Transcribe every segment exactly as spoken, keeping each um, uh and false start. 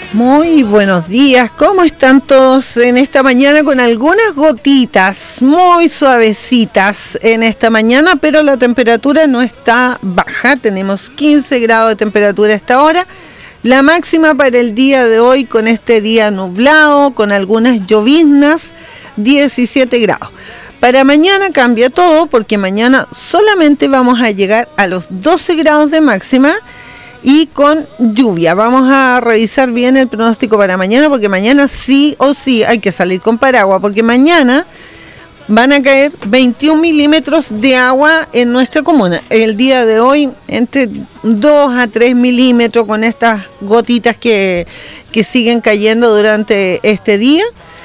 Muy buenos días, ¿cómo están todos en esta mañana? Con algunas gotitas muy suavecitas en esta mañana, pero la temperatura no está baja, tenemos quince grados de temperatura a esta hora. La máxima para el día de hoy, con este día nublado, con algunas lloviznas, diecisiete grados. Para mañana cambia todo, porque mañana solamente vamos a llegar a los doce grados de máxima y con lluvia. Vamos a revisar bien el pronóstico para mañana, porque mañana sí o sí hay que salir con paraguas, porque mañana van a caer veintiún milímetros de agua en nuestra comuna. El día de hoy entre dos a tres milímetros, con estas gotitas que, que siguen cayendo durante este día.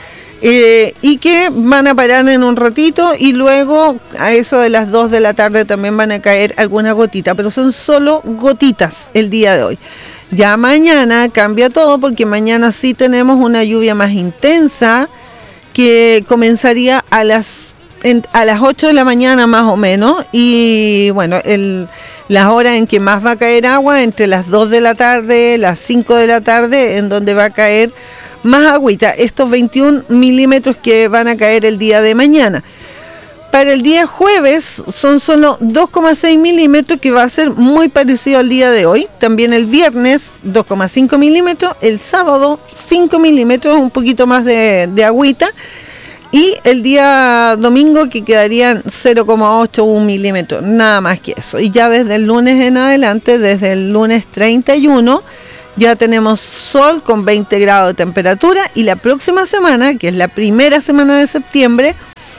Eh, y que van a parar en un ratito, y luego a eso de las dos de la tarde también van a caer algunas gotitas, pero son solo gotitas el día de hoy. Ya mañana cambia todo, porque mañana sí tenemos una lluvia más intensa que comenzaría a las en, a las ocho de la mañana más o menos, y bueno, el, las horas en que más va a caer agua, entre las dos de la tarde, las cinco de la tarde, en donde va a caer más agüita, estos veintiún milímetros que van a caer el día de mañana. Para el día jueves son solo dos coma seis milímetros, que va a ser muy parecido al día de hoy. También el viernes dos coma cinco milímetros, el sábado cinco milímetros, un poquito más de, de agüita. Y el día domingo, que quedarían cero coma ocho, un milímetro, nada más que eso. Y ya desde el lunes en adelante, desde el lunes treinta y uno, ya tenemos sol con veinte grados de temperatura, y la próxima semana, que es la primera semana de septiembre,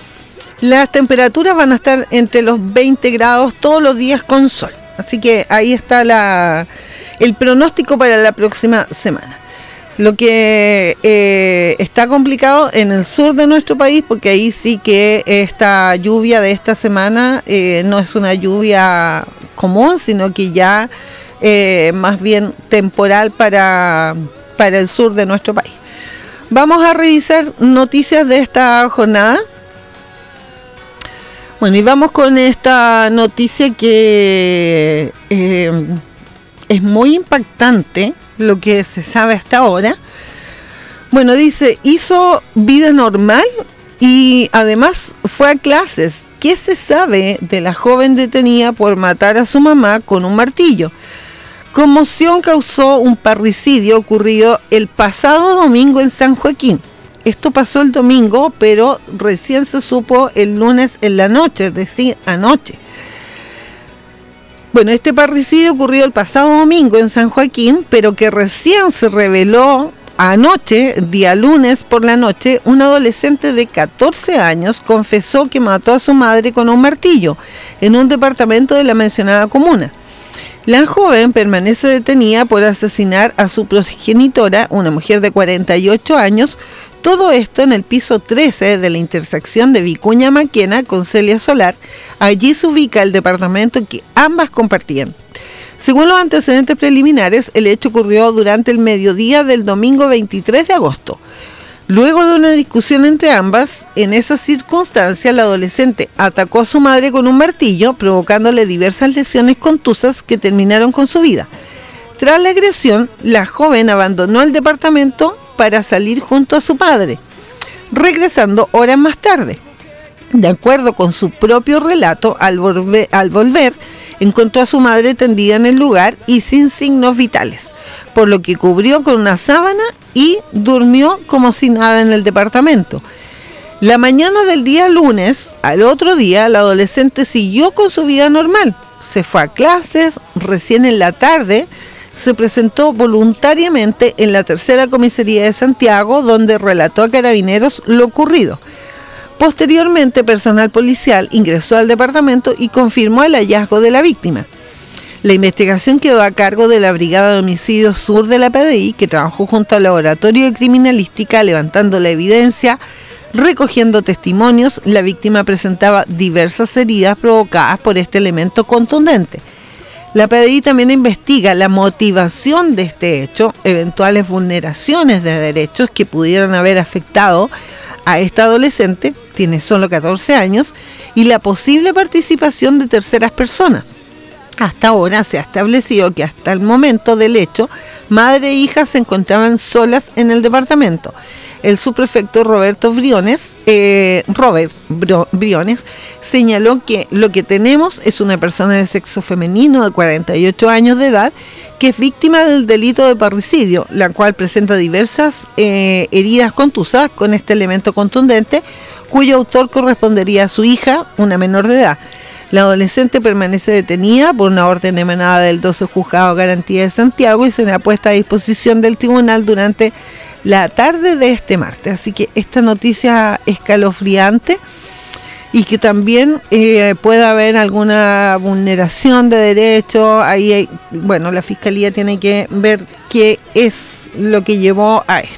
las temperaturas van a estar entre los veinte grados todos los días con sol. Así que ahí está la, el pronóstico para la próxima semana. Lo que eh, está complicado en el sur de nuestro país, porque ahí sí que esta lluvia de esta semana eh, no es una lluvia común, sino que ya Eh, más bien temporal para, para el sur de nuestro país. Vamos a revisar noticias de esta jornada. Bueno, y vamos con esta noticia que eh, es muy impactante, lo que se sabe hasta ahora. Bueno, dice, hizo vida normal y además fue a clases. ¿Qué se sabe de la joven detenida por matar a su mamá con un martillo? Conmoción causó un parricidio ocurrido el pasado domingo en San Joaquín. Esto pasó el domingo, pero recién se supo el lunes en la noche, es decir, anoche. Bueno, este parricidio ocurrió el pasado domingo en San Joaquín, pero que recién se reveló anoche, día lunes por la noche. Un adolescente de catorce años confesó que mató a su madre con un martillo en un departamento de la mencionada comuna. La joven permanece detenida por asesinar a su progenitora, una mujer de cuarenta y ocho años, todo esto en el piso trece de la intersección de Vicuña Maquena con Celia Solar. Allí se ubica el departamento que ambas compartían. Según los antecedentes preliminares, el hecho ocurrió durante el mediodía del domingo veintitrés de agosto. Luego de una discusión entre ambas, en esa circunstancia la adolescente atacó a su madre con un martillo, provocándole diversas lesiones contusas que terminaron con su vida. Tras la agresión, la joven abandonó el departamento para salir junto a su padre, regresando horas más tarde. De acuerdo con su propio relato, al volver, al volver encontró a su madre tendida en el lugar y sin signos vitales, por lo que cubrió con una sábana y durmió como si nada en el departamento. La mañana del día lunes, al otro día, la adolescente siguió con su vida normal. Se fue a clases, recién en la tarde se presentó voluntariamente en la tercera comisaría de Santiago, donde relató a Carabineros lo ocurrido. Posteriormente, personal policial ingresó al departamento y confirmó el hallazgo de la víctima. La investigación quedó a cargo de la Brigada de Homicidios Sur de la P D I, que trabajó junto al Laboratorio de Criminalística, levantando la evidencia, recogiendo testimonios. La víctima presentaba diversas heridas provocadas por este elemento contundente. La P D I también investiga la motivación de este hecho, eventuales vulneraciones de derechos que pudieran haber afectado a esta adolescente, tiene solo catorce años, y la posible participación de terceras personas. Hasta ahora se ha establecido que hasta el momento del hecho, madre e hija se encontraban solas en el departamento. El subprefecto Roberto Briones, eh, Robert Briones señaló que lo que tenemos es una persona de sexo femenino de cuarenta y ocho años de edad que es víctima del delito de parricidio, la cual presenta diversas eh, heridas contusas con este elemento contundente, cuyo autor correspondería a su hija, una menor de edad. La adolescente permanece detenida por una orden emanada del doce Juzgado de Garantía de Santiago y será puesta a disposición del tribunal durante la tarde de este martes. Así que esta noticia escalofriante y que también eh, pueda haber alguna vulneración de derechos. Ahí, hay, bueno, la Fiscalía tiene que ver qué es lo que llevó a esto.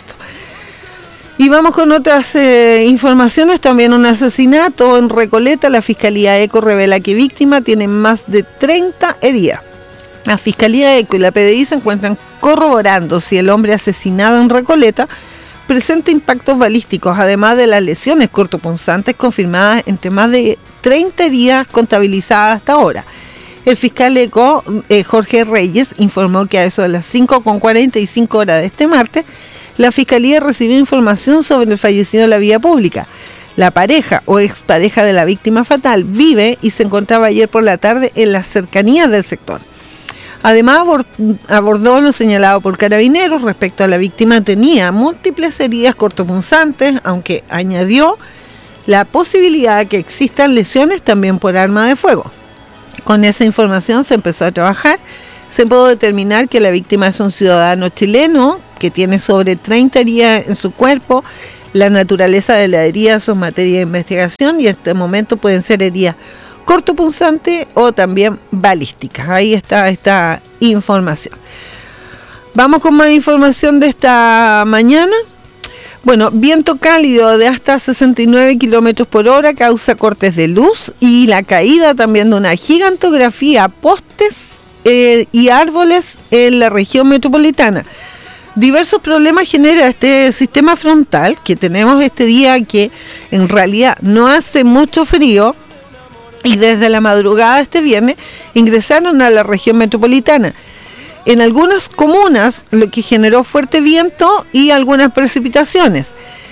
Y vamos con otras eh, informaciones. También un asesinato en Recoleta. La Fiscalía ECO revela que víctima tiene más de treinta heridas. La Fiscalía ECO y la P D I se encuentran corroborando si el hombre asesinado en Recoleta presenta impactos balísticos, además de las lesiones cortopunzantes confirmadas entre más de treinta heridas contabilizadas hasta ahora. El fiscal ECO, eh, Jorge Reyes, informó que a eso de las cinco con cuarenta y cinco horas de este martes, la Fiscalía recibió información sobre el fallecido en la vía pública. La pareja o expareja de la víctima fatal vive y se encontraba ayer por la tarde en las cercanías del sector. Además abordó lo señalado por Carabineros respecto a la víctima. Tenía múltiples heridas cortopunzantes, aunque añadió la posibilidad de que existan lesiones también por arma de fuego. Con esa información se empezó a trabajar. Se pudo determinar que la víctima es un ciudadano chileno que tiene sobre treinta heridas en su cuerpo. La naturaleza de la herida son materia de investigación y en este momento pueden ser heridas cortopunzantes o también balísticas. Ahí está esta información. Vamos con más información de esta mañana. Bueno, viento cálido de hasta sesenta y nueve kilómetros por hora causa cortes de luz y la caída también de una gigantografía, postes eh, y árboles en la región metropolitana. Diversos problemas genera este sistema frontal que tenemos este día, que en realidad no hace mucho frío, y desde la madrugada de este viernes ingresaron a la región metropolitana. En algunas comunas, lo que generó fuerte viento y algunas precipitaciones.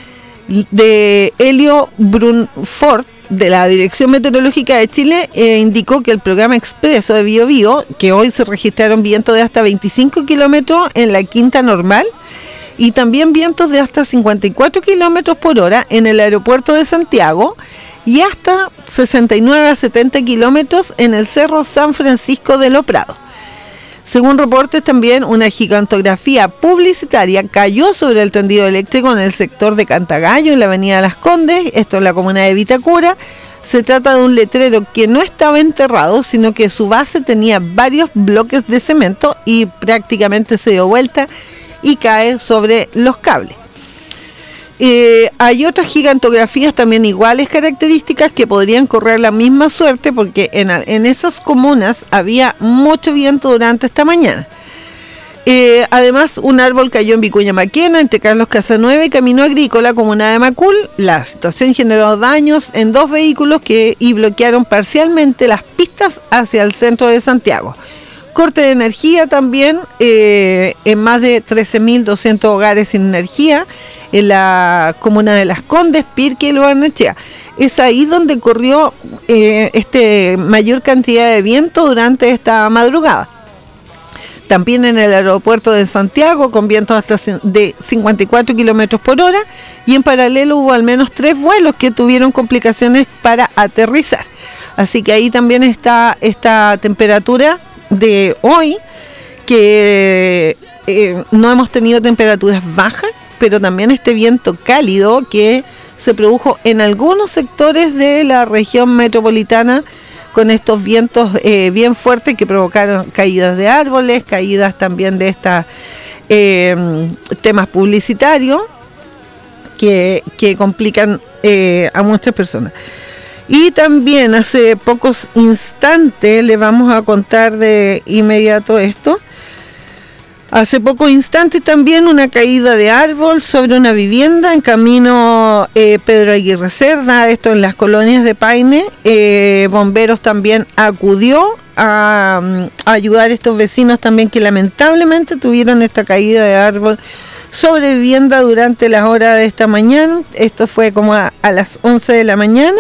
De Helio Brunfort, de la Dirección Meteorológica de Chile, eh, indicó que el programa expreso de Bío Bío, que hoy se registraron vientos de hasta veinticinco kilómetros en la Quinta Normal y también vientos de hasta cincuenta y cuatro kilómetros por hora en el aeropuerto de Santiago y hasta sesenta y nueve a setenta kilómetros en el Cerro San Francisco de los Prados. Según reportes, también una gigantografía publicitaria cayó sobre el tendido eléctrico en el sector de Cantagallo, en la avenida Las Condes, esto en la comuna de Vitacura. Se trata de un letrero que no estaba enterrado, sino que su base tenía varios bloques de cemento y prácticamente se dio vuelta y cae sobre los cables. Eh, hay otras gigantografías también iguales características que podrían correr la misma suerte, porque en, en esas comunas había mucho viento durante esta mañana. Eh, además, un árbol cayó en Vicuña Maquena, entre Carlos Casanueva y Camino Agrícola, comuna de Macul. La situación generó daños en dos vehículos que y bloquearon parcialmente las pistas hacia el centro de Santiago. Corte de energía también eh, en más de trece mil doscientos hogares sin energía en la comuna de Las Condes, Pirque y Lo Barnechea. Es ahí donde corrió eh, este mayor cantidad de viento durante esta madrugada. También en el aeropuerto de Santiago, con vientos hasta de cincuenta y cuatro kilómetros por hora, y en paralelo hubo al menos tres vuelos que tuvieron complicaciones para aterrizar. Así que ahí también está esta temperatura de hoy, que eh, no hemos tenido temperaturas bajas, pero también este viento cálido que se produjo en algunos sectores de la región metropolitana, con estos vientos eh, bien fuertes que provocaron caídas de árboles, caídas también de estos eh, temas publicitarios que, que complican eh, a muchas personas. Y también hace pocos instantes, le vamos a contar de inmediato esto, hace pocos instantes también una caída de árbol sobre una vivienda en camino eh, Pedro Aguirre Cerda, esto en las colonias de Paine. Eh, bomberos también acudió a, a ayudar a estos vecinos también que lamentablemente tuvieron esta caída de árbol sobre vivienda durante las horas de esta mañana. Esto fue como a, a las once de la mañana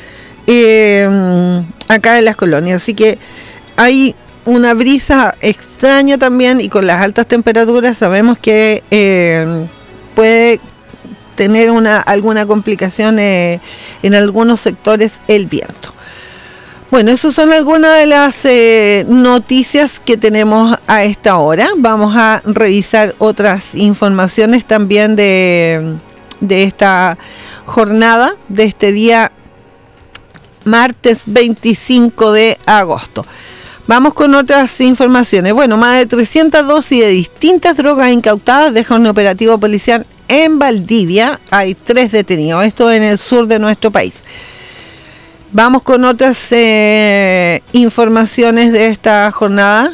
eh, acá en las colonias. Así que hay una brisa extraña también, y con las altas temperaturas sabemos que eh, puede tener una alguna complicación eh, en algunos sectores el viento. Bueno, esas son algunas de las eh, noticias que tenemos a esta hora. Vamos a revisar otras informaciones también de, de esta jornada, de este día martes veinticinco de agosto. Vamos con otras informaciones. Bueno, más de trescientas dosis de distintas drogas incautadas deja un operativo policial en Valdivia. Hay tres detenidos, esto en el sur de nuestro país. Vamos con otras eh, informaciones de esta jornada.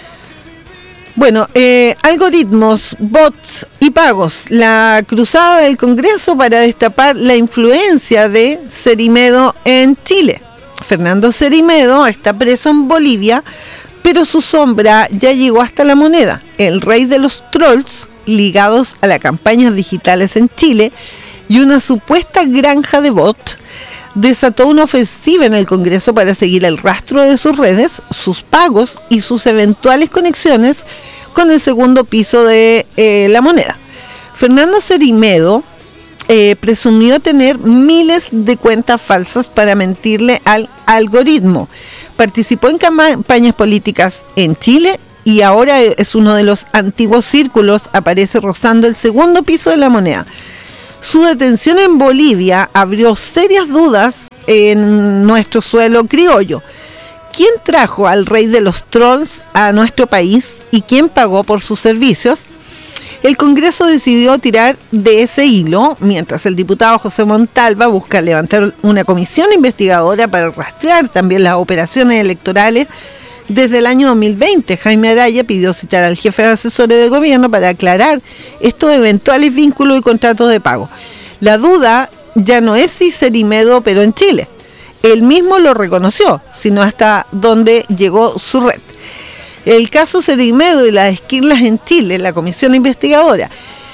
Bueno, eh, algoritmos, bots y pagos. La cruzada del Congreso para destapar la influencia de Cerimedo en Chile. Fernando Cerimedo está preso en Bolivia, pero su sombra ya llegó hasta La Moneda, el rey de los trolls ligados a las campañas digitales en Chile, y una supuesta granja de bots desató una ofensiva en el Congreso para seguir el rastro de sus redes, sus pagos y sus eventuales conexiones con el segundo piso de eh, La Moneda. Fernando Cerimedo eh, presumió tener miles de cuentas falsas para mentirle al algoritmo. Participó en campañas políticas en Chile y ahora es uno de los antiguos círculos, aparece rozando el segundo piso de La Moneda. Su detención en Bolivia abrió serias dudas en nuestro suelo criollo. ¿Quién trajo al rey de los trolls a nuestro país y quién pagó por sus servicios? El Congreso decidió tirar de ese hilo, mientras el diputado José Montalva busca levantar una comisión investigadora para rastrear también las operaciones electorales. Desde el año dos mil veinte, Jaime Araya pidió citar al jefe de asesores del gobierno para aclarar estos eventuales vínculos y contratos de pago. La duda ya no es si Cerimedo operó en Chile. Él mismo lo reconoció, sino hasta dónde llegó su red. El caso Cerimedo y las esquirlas en Chile, la comisión investigadora.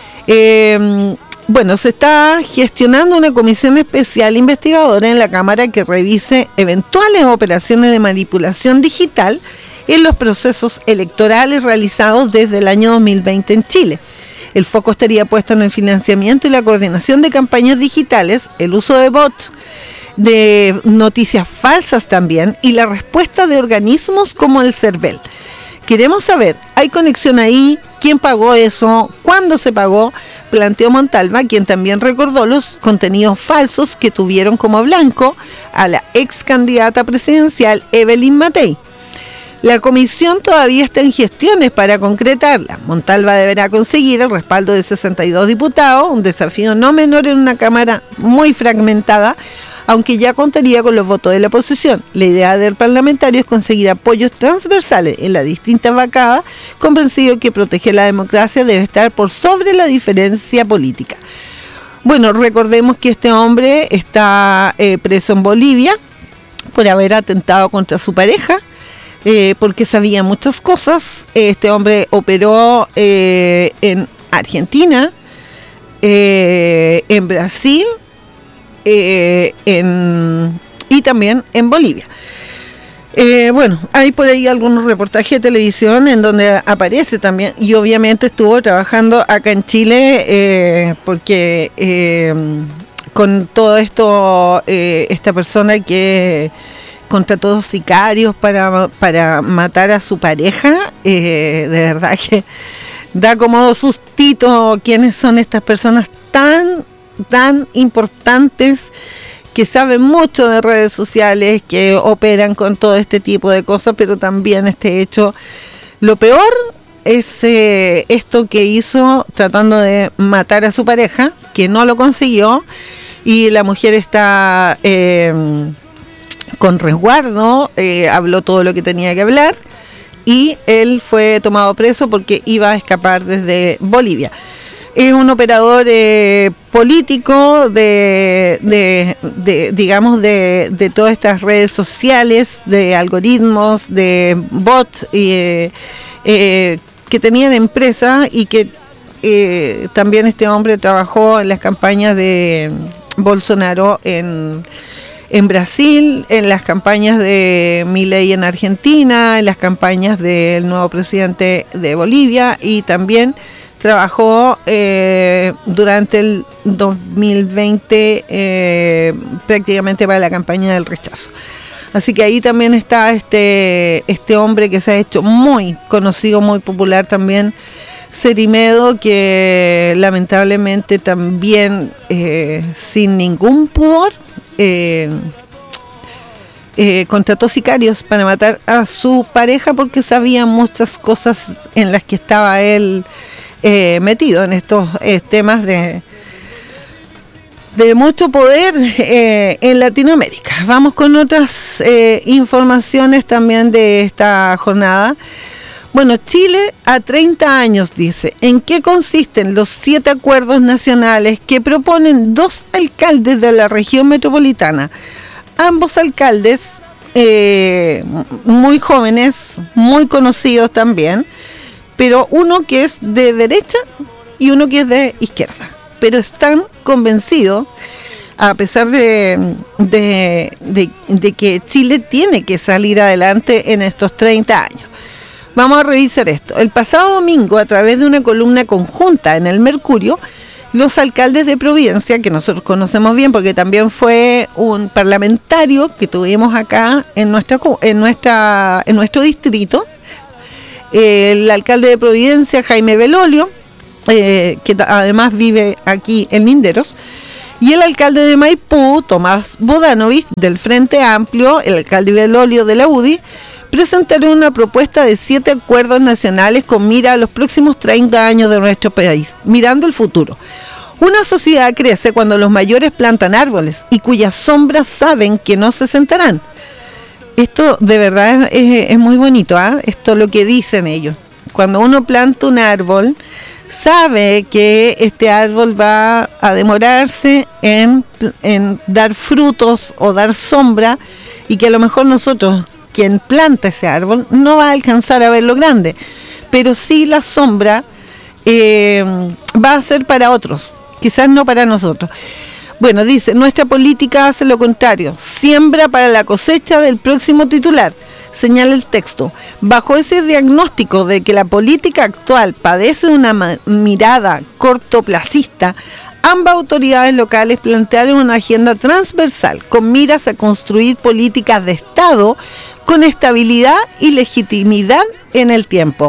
Eh, Bueno, se está gestionando una comisión especial investigadora en la Cámara que revise eventuales operaciones de manipulación digital en los procesos electorales realizados desde el año dos mil veinte en Chile. El foco estaría puesto en el financiamiento y la coordinación de campañas digitales, el uso de bots, de noticias falsas también, y la respuesta de organismos como el CERVEL. Queremos saber, ¿hay conexión ahí? ¿Quién pagó eso? ¿Cuándo se pagó? Planteó Montalva, quien también recordó los contenidos falsos que tuvieron como blanco a la ex candidata presidencial Evelyn Matei. La comisión todavía está en gestiones para concretarla. Montalva deberá conseguir el respaldo de sesenta y dos diputados, un desafío no menor en una Cámara muy fragmentada, aunque ya contaría con los votos de la oposición. La idea del parlamentario es conseguir apoyos transversales en las distintas bancadas, convencido que proteger la democracia debe estar por sobre la diferencia política. Bueno, recordemos que este hombre está eh, preso en Bolivia por haber atentado contra su pareja, eh, porque sabía muchas cosas. Este hombre operó eh, en Argentina, eh, en Brasil, Eh, en, y también en Bolivia. Eh, bueno, hay por ahí algunos reportajes de televisión en donde aparece también, y obviamente estuvo trabajando acá en Chile eh, porque eh, con todo esto, eh, esta persona que contrató sicarios para, para matar a su pareja, eh, de verdad que da como sustito quiénes son estas personas tan tan importantes, que saben mucho de redes sociales, que operan con todo este tipo de cosas, pero también este hecho. Lo peor es eh, esto que hizo tratando de matar a su pareja, que no lo consiguió, y la mujer está eh, con resguardo, eh, habló todo lo que tenía que hablar, y él fue tomado preso porque iba a escapar desde Bolivia. Es un operador eh, político de, de, de digamos, de, de todas estas redes sociales, de algoritmos, de bots eh, eh, que tenían empresa y que eh, también este hombre trabajó en las campañas de Bolsonaro en, en Brasil, en las campañas de Milei en Argentina, en las campañas del nuevo presidente de Bolivia y también trabajó eh, durante el dos mil veinte eh, prácticamente para la campaña del rechazo. Así que ahí también está este, este hombre que se ha hecho muy conocido, muy popular también, Cerimedo, que lamentablemente también eh, sin ningún pudor eh, eh, contrató sicarios para matar a su pareja porque sabía muchas cosas en las que estaba él Eh, metido en estos eh, temas de, de mucho poder eh, en Latinoamérica. Vamos con otras eh, informaciones también de esta jornada. Bueno, Chile a treinta años, dice. ¿En qué consisten los siete acuerdos nacionales que proponen dos alcaldes de la región metropolitana? Ambos alcaldes eh, muy jóvenes, muy conocidos también, pero uno que es de derecha y uno que es de izquierda, pero están convencidos, a pesar de, de, de, de que Chile tiene que salir adelante en estos treinta años. Vamos a revisar esto. El pasado domingo, a través de una columna conjunta en el Mercurio, los alcaldes de Providencia, que nosotros conocemos bien porque también fue un parlamentario que tuvimos acá en nuestra en nuestra en nuestro distrito, el alcalde de Providencia, Jaime Belolio, eh, que además vive aquí en Linderos, y el alcalde de Maipú, Tomás Bodanovich, del Frente Amplio, el alcalde Belolio de la U D I, presentaron una propuesta de siete acuerdos nacionales con mira a los próximos treinta años de nuestro país, mirando el futuro. Una sociedad crece cuando los mayores plantan árboles y cuyas sombras saben que no se sentarán. Esto de verdad es, es muy bonito, ¿eh? Esto es lo que dicen ellos. Cuando uno planta un árbol, sabe que este árbol va a demorarse en, en dar frutos o dar sombra y que a lo mejor nosotros, quien planta ese árbol, no va a alcanzar a ver lo grande, pero sí la sombra eh, va a ser para otros, quizás no para nosotros. Bueno, dice, nuestra política hace lo contrario, siembra para la cosecha del próximo titular, señala el texto. Bajo ese diagnóstico de que la política actual padece una ma- mirada cortoplacista, ambas autoridades locales plantearon una agenda transversal con miras a construir políticas de Estado con estabilidad y legitimidad en el tiempo.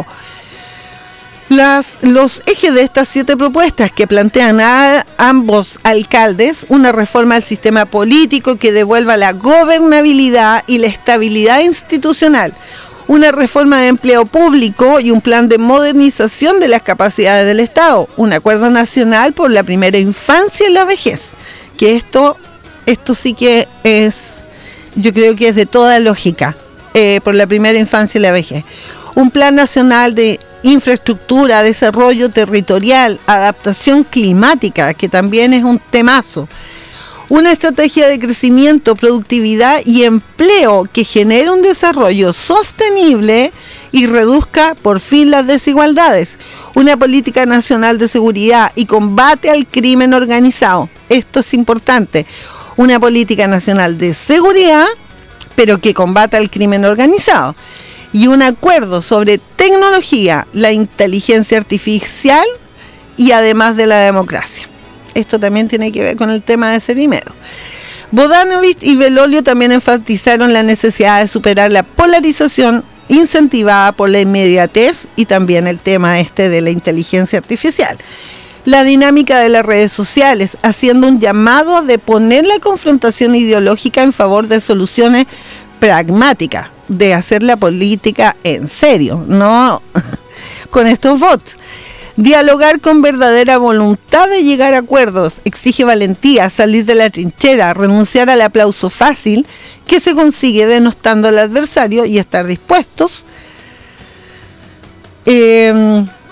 Las, los ejes de estas siete propuestas que plantean a ambos alcaldes, una reforma al sistema político que devuelva la gobernabilidad y la estabilidad institucional, una reforma de empleo público y un plan de modernización de las capacidades del Estado, un acuerdo nacional por la primera infancia y la vejez, que esto, esto sí que es, yo creo que es de toda lógica, eh, por la primera infancia y la vejez, un plan nacional de infraestructura, desarrollo territorial, adaptación climática, que también es un temazo, una estrategia de crecimiento, productividad y empleo que genere un desarrollo sostenible y reduzca por fin las desigualdades, una política nacional de seguridad y combate al crimen organizado, esto es importante, una política nacional de seguridad, pero que combata al crimen organizado, y un acuerdo sobre tecnología, la inteligencia artificial y además de la democracia. Esto también tiene que ver con el tema de Cerimedo. Bodanovich y Belolio también enfatizaron la necesidad de superar la polarización incentivada por la inmediatez y también el tema este de la inteligencia artificial. La dinámica de las redes sociales, haciendo un llamado de poner la confrontación ideológica en favor de soluciones pragmáticas, de hacer la política en serio, no con estos bots. Dialogar con verdadera voluntad de llegar a acuerdos exige valentía, salir de la trinchera, renunciar al aplauso fácil que se consigue denostando al adversario y estar dispuestos. Eh,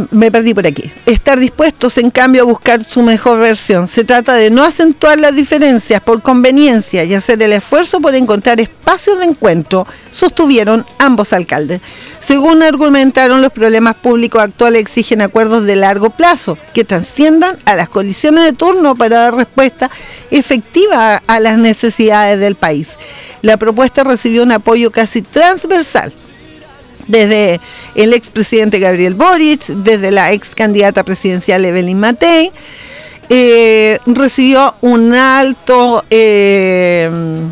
me perdí por aquí. Estar dispuestos, en cambio, a buscar su mejor versión. Se trata de no acentuar las diferencias por conveniencia y hacer el esfuerzo por encontrar espacios de encuentro, sostuvieron ambos alcaldes. Según argumentaron, los problemas públicos actuales exigen acuerdos de largo plazo que trasciendan a las colisiones de turno para dar respuesta efectiva a las necesidades del país. La propuesta recibió un apoyo casi transversal desde el expresidente Gabriel Boric, desde la ex candidata presidencial Evelyn Matei. Eh, recibió un alto eh,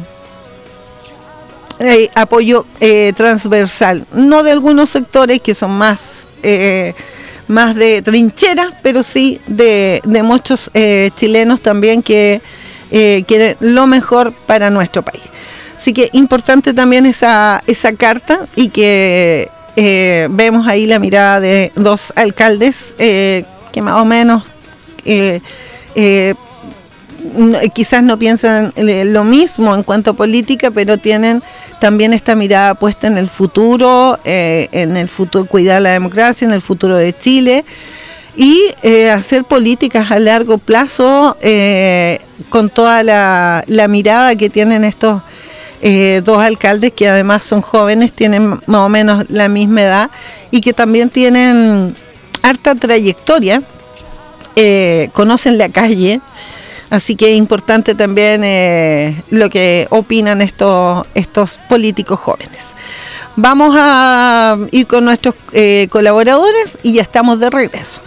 eh, apoyo eh, transversal, no de algunos sectores que son más eh, más de trinchera, pero sí de, de muchos eh, chilenos también que eh, quieren lo mejor para nuestro país. Así que importante también esa, esa carta, y que eh, vemos ahí la mirada de dos alcaldes eh, que más o menos eh, eh, quizás no piensan lo mismo en cuanto a política, pero tienen también esta mirada puesta en el futuro, eh, en el futuro, cuidar la democracia, en el futuro de Chile, y eh, hacer políticas a largo plazo eh, con toda la, la mirada que tienen estos eh, dos alcaldes, que además son jóvenes, tienen más o menos la misma edad y que también tienen harta trayectoria, eh, conocen la calle. Así que es importante también eh, lo que opinan estos, estos políticos jóvenes. Vamos a ir con nuestros eh, colaboradores y ya estamos de regreso.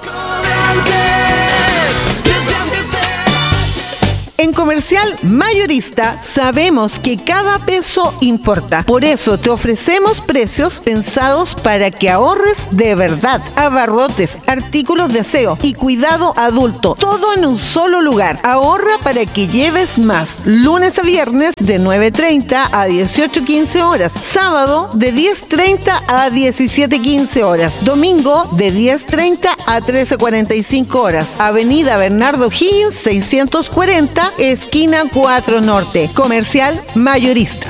En Comercial Mayorista sabemos que cada peso importa. Por eso te ofrecemos precios pensados para que ahorres de verdad. Abarrotes, artículos de aseo y cuidado adulto. Todo en un solo lugar. Ahorra para que lleves más. Lunes a viernes de nueve treinta a dieciocho quince horas. Sábado de diez treinta a diecisiete quince horas. Domingo de diez treinta a trece cuarenta y cinco horas. Avenida Bernardo Higgins seiscientos cuarenta, esquina cuatro Norte. Comercial Mayorista.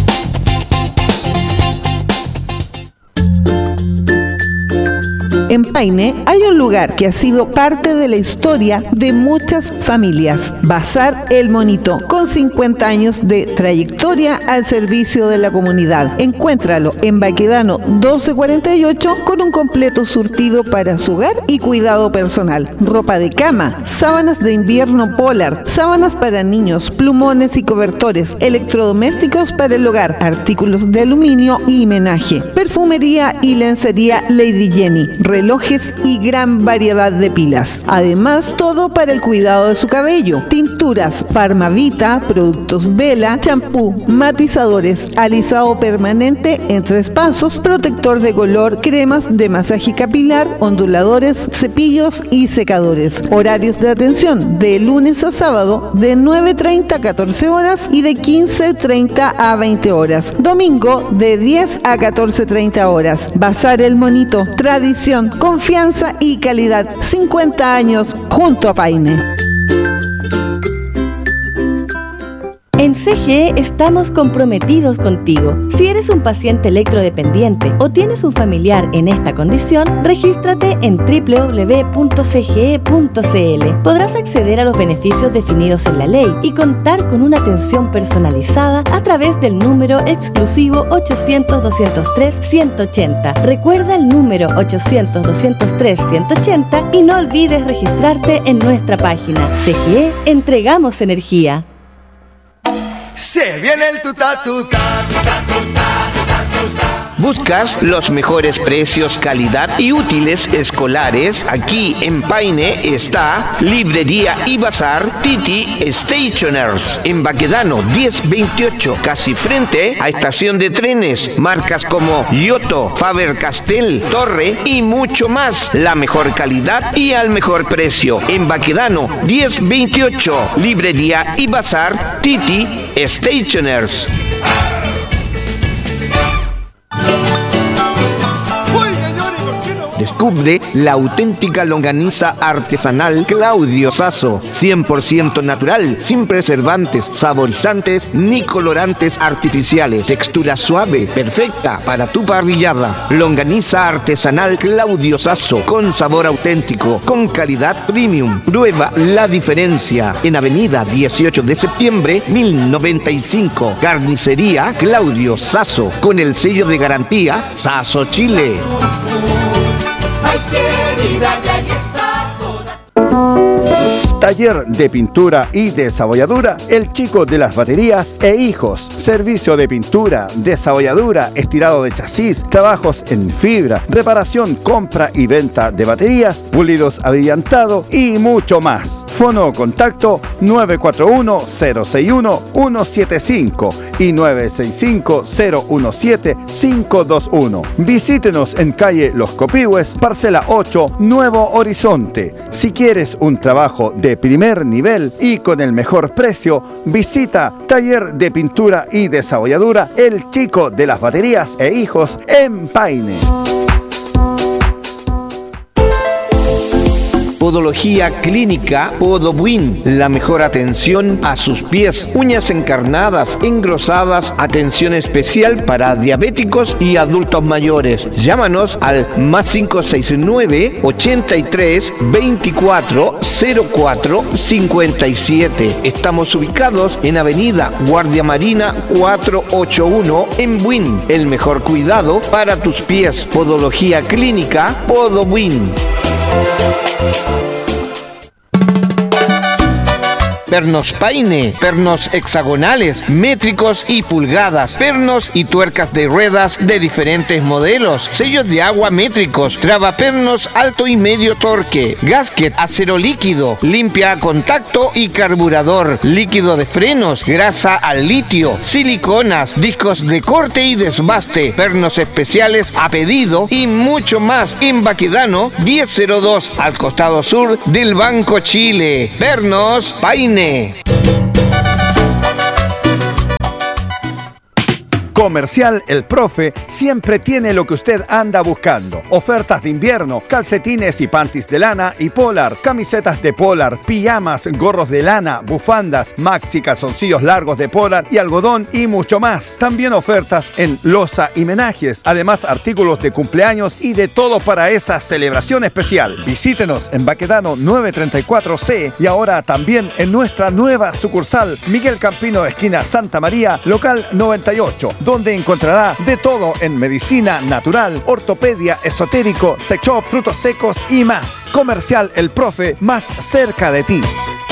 En Paine hay un lugar que ha sido parte de la historia de muchas familias. Bazar El Monito, con cincuenta años de trayectoria al servicio de la comunidad. Encuéntralo en Baquedano doce cuarenta y ocho con un completo surtido para su hogar y cuidado personal. Ropa de cama, sábanas de invierno Polar, sábanas para niños, plumones y cobertores, electrodomésticos para el hogar, artículos de aluminio y menaje, perfumería y lencería Lady Jenny, relojes y gran variedad de pilas. Además, todo para el cuidado de su cabello. Tinturas Farmavita, productos Vela, champú, matizadores, alisado permanente en tres pasos, protector de color, cremas de masaje capilar, onduladores, cepillos y secadores. Horarios de atención de lunes a sábado de nueve treinta a catorce horas y de quince treinta a veinte horas. Domingo de diez a catorce treinta horas. Bazar El Monito, tradición, confianza y calidad. cincuenta años junto a Paine. En C G E estamos comprometidos contigo. Si eres un paciente electrodependiente o tienes un familiar en esta condición, regístrate en doble u doble u doble u punto c g e punto c l. Podrás acceder a los beneficios definidos en la ley y contar con una atención personalizada a través del número exclusivo ochocientos doscientos tres ciento ochenta. Recuerda el número ochocientos doscientos tres ciento ochenta y no olvides registrarte en nuestra página. C G E, entregamos energía. Se viene el tuta tuta tuta tuta tuta tuta. ¿Buscas los mejores precios, calidad y útiles escolares? Aquí en Paine está Librería y Bazar Titi Stationers. En Baquedano diez veintiocho, casi frente a estación de trenes. Marcas como Giotto, Faber-Castell, Torre y mucho más. La mejor calidad y al mejor precio. En Baquedano diez veintiocho, Librería y Bazar Titi Stationers. Descubre la auténtica longaniza artesanal Claudio Sasso, cien por ciento natural, sin preservantes, saborizantes ni colorantes artificiales. Textura suave, perfecta para tu parrillada. Longaniza artesanal Claudio Sasso, con sabor auténtico, con calidad premium. Prueba la diferencia en Avenida dieciocho de septiembre, mil noventa y cinco. Carnicería Claudio Sasso, con el sello de garantía Sasso Chile. Taller de pintura y desabolladura El Chico de las Baterías e Hijos. Servicio de pintura, desabolladura, estirado de chasis, trabajos en fibra, reparación, compra y venta de baterías, pulidos abrillantado y mucho más. Fono o contacto nueve cuatro uno, cero seis uno, uno siete cinco y nueve seis cinco, cero uno siete, cinco dos uno. Visítenos en calle Los Copihue, parcela ocho, Nuevo Horizonte. Si quieres un trabajo de primer nivel y con el mejor precio, visita Taller de Pintura y Desabolladura El Chico de las Baterías e Hijos en Paine. Podología Clínica Podowin, la mejor atención a sus pies, uñas encarnadas, engrosadas, atención especial para diabéticos y adultos mayores. Llámanos al más cinco seis nueve, ochenta y tres, veinticuatro, cero cuatro, cincuenta y siete. Estamos ubicados en Avenida Guardia Marina cuatrocientos ochenta y uno en Buin. El mejor cuidado para tus pies. Podología Clínica Podowin. Pernos Paine, pernos hexagonales, métricos y pulgadas, pernos y tuercas de ruedas de diferentes modelos, sellos de agua métricos, tragapernos alto y medio torque, gasket, acero líquido, limpia a contacto y carburador, líquido de frenos, grasa al litio, siliconas, discos de corte y desbaste, pernos especiales a pedido y mucho más en Baquedano diez cero dos, al costado sur del Banco Chile. Pernos Paine. Comercial El Profe siempre tiene lo que usted anda buscando. Ofertas de invierno, calcetines y panties de lana y polar, camisetas de polar, pijamas, gorros de lana, bufandas, maxi calzoncillos largos de polar y algodón y mucho más. También ofertas en loza y menajes, además artículos de cumpleaños y de todo para esa celebración especial. Visítenos en Baquedano novecientos treinta y cuatro C y ahora también en nuestra nueva sucursal Miguel Campino, esquina Santa María, local noventa y ocho. Donde encontrará de todo en medicina natural, ortopedia, esotérico, sex shop, frutos secos y más. Comercial El Profe, más cerca de ti.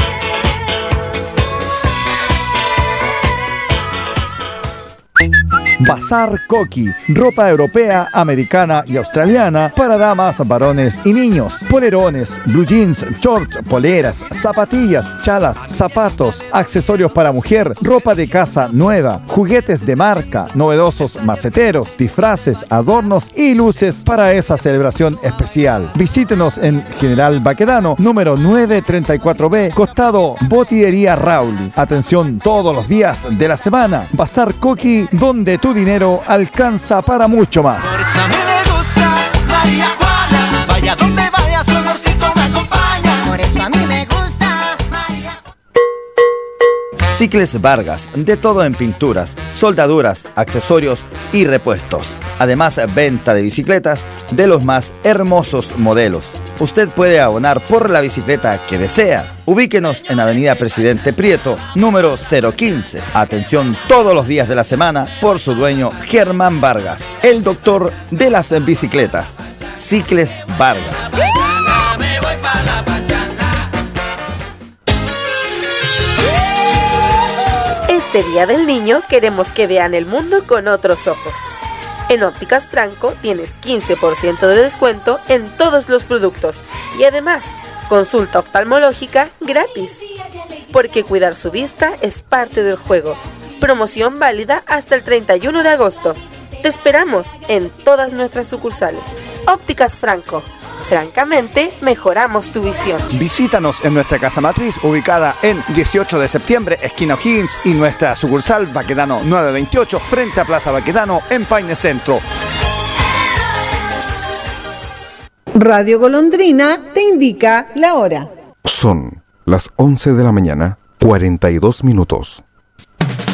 Bazar Coqui, ropa europea, americana y australiana para damas, varones y niños. Polerones, blue jeans, shorts, poleras, zapatillas, chalas, zapatos, accesorios para mujer, ropa de casa nueva, juguetes de marca, novedosos maceteros, disfraces, adornos y luces para esa celebración especial. Visítenos en General Baquedano, número novecientos treinta y cuatro B, costado Botillería Rauli. Atención todos los días de la semana. Bazar Coqui, donde tu dinero alcanza para mucho más. Por eso a mí me gusta María Juana, vaya donde vaya su olorcito me acompaña. Por eso a mí me gusta María. Cicles Vargas, de todo en pinturas, soldaduras, accesorios y repuestos. Además, venta de bicicletas de los más hermosos modelos. Usted puede abonar por la bicicleta que desea. Ubíquenos en Avenida Presidente Prieto, número cero quince. Atención todos los días de la semana por su dueño Germán Vargas, el doctor de las bicicletas. Cicles Vargas. Este Día del Niño queremos que vean el mundo con otros ojos. En Ópticas Franco tienes quince por ciento de descuento en todos los productos y además consulta oftalmológica gratis. Porque cuidar su vista es parte del juego. Promoción válida hasta el treinta y uno de agosto. Te esperamos en todas nuestras sucursales. Ópticas Franco. Francamente, mejoramos tu visión. Visítanos en nuestra casa matriz, ubicada en dieciocho de septiembre, esquina O'Higgins, y nuestra sucursal Baquedano novecientos veintiocho, frente a Plaza Baquedano, en Paine Centro. Radio Golondrina te indica la hora. Son las once de la mañana, cuarenta y dos minutos.